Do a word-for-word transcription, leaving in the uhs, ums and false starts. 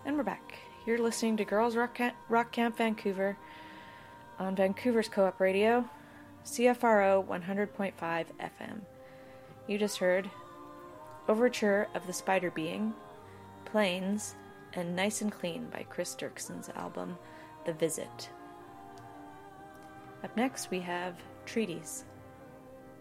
And we're back. You're listening to Girls Rock, Camp, Rock Camp Vancouver on Vancouver's Co-op Radio, C F R O one hundred point five F M. You just heard Overture of the Spider Being, Planes, and Nice and Clean by Chris Dirkson's album The Visit. Up next we have Treaties.